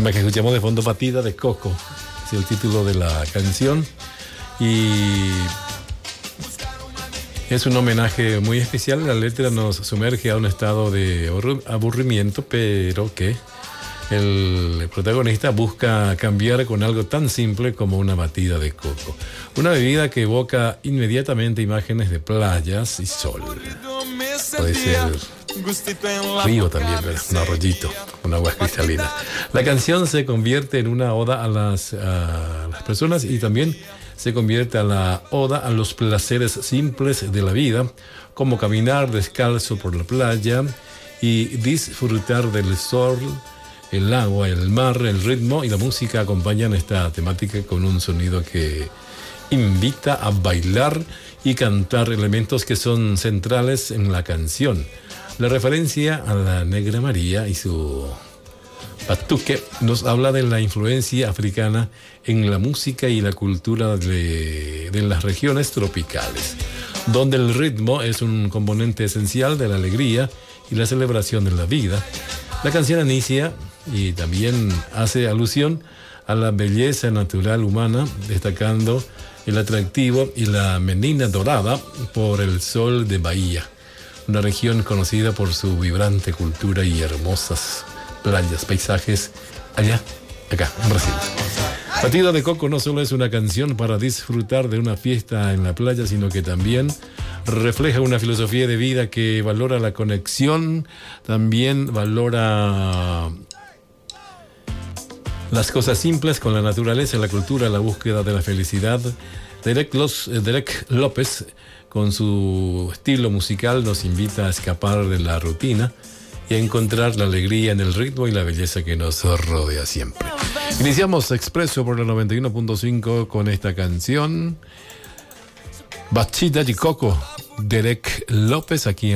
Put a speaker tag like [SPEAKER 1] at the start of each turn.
[SPEAKER 1] tema que escuchamos de fondo, Batida de Coco, es el título de la canción. Y es un homenaje muy especial. La letra nos sumerge a un estado de aburrimiento, pero que el protagonista busca cambiar con algo tan simple como una batida de coco. Una bebida que evoca inmediatamente imágenes de playas y sol. Puede ser río también, ¿verdad? Un arroyito, un agua cristalina. La canción se convierte en una oda a las personas y también se convierte a la oda a los placeres simples de la vida, como caminar descalzo por la playa y disfrutar del sol, el agua, el mar. El ritmo y la música acompañan esta temática con un sonido que invita a bailar y cantar, elementos que son centrales en la canción. La referencia a la Negra María y su batuque nos habla de la influencia africana en la música y la cultura de las regiones tropicales, donde el ritmo es un componente esencial de la alegría y la celebración de la vida. La canción inicia y también hace alusión a la belleza natural humana, destacando el atractivo y la menina dorada por el sol de Bahía, una región conocida por su vibrante cultura y hermosas playas, paisajes acá, en Brasil. Batida de Coco no solo es una canción para disfrutar de una fiesta en la playa, sino que también refleja una filosofía de vida que valora la conexión, también valora las cosas simples con la naturaleza, la cultura, la búsqueda de la felicidad. Derek López, con su estilo musical, nos invita a escapar de la rutina y a encontrar la alegría en el ritmo y la belleza que nos rodea siempre. Iniciamos Expreso por la 91.5 con esta canción, Batida de Coco, Derek López, aquí en